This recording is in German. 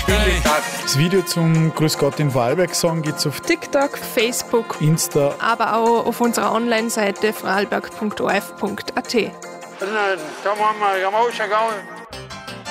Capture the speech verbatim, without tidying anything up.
Geschwindigkeit. Das Video zum Grüß Gott in Vorarlberg-Song gibt es auf TikTok, Facebook, Insta, aber auch auf unserer Online-Seite vorarlberg punkt o r f punkt a t. Da wollen wir, ja, mal